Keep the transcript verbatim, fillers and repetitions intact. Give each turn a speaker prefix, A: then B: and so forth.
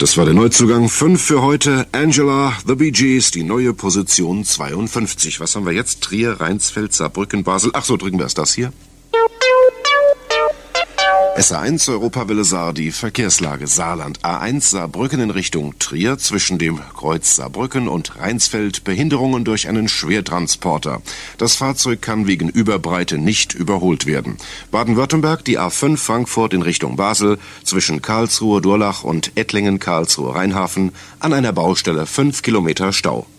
A: Das war der Neuzugang. Fünf für heute. Angela, The Bee Gees, die neue Position zweiundfünfzig. Was haben wir jetzt? Trier, Rheinsfeld, Saarbrücken, Basel. Ach so, drücken wir erst das hier. S A eins Europawelle Saar, die Verkehrslage Saarland. A eins Saarbrücken in Richtung Trier, zwischen dem Kreuz Saarbrücken und Rheinsfeld Behinderungen durch einen Schwertransporter. Das Fahrzeug kann wegen Überbreite nicht überholt werden. Baden-Württemberg, die A fünf Frankfurt in Richtung Basel, zwischen Karlsruhe Durlach und Ettlingen Karlsruhe Rheinhafen, an einer Baustelle fünf Kilometer Stau.